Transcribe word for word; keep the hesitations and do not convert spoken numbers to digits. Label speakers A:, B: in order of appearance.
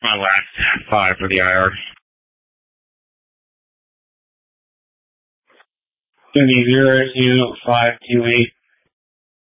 A: My last five for the I R. Gonna be zero two five two eight.